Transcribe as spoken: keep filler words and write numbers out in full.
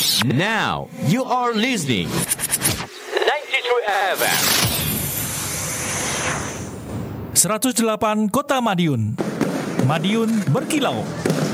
Now you are listening ninety-three F M seratus delapan Kota Madiun. Madiun berkilau.